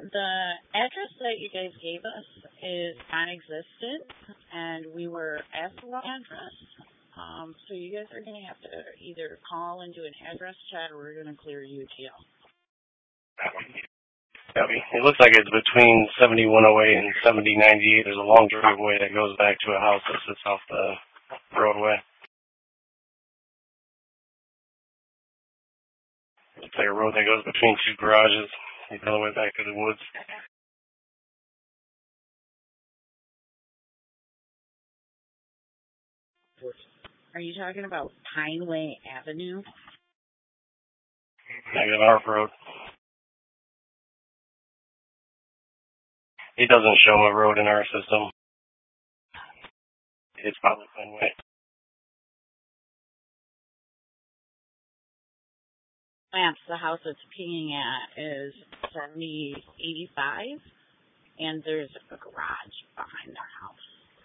The address that you guys gave us is non-existent, and we were at the wrong address. So you guys are going to have to either call and do an address check, or we're going to clear UTL. It looks like it's between 7108 and 7098. There's a long driveway that goes back to a house that sits off the roadway. It's like a road that goes between two garages, all the way back to the woods. Are you talking about Pineway Avenue? Negative Arf Road. It doesn't show a road in our system. It's probably Pineway. Maps, the house it's pinging at is 7085, and there's a garage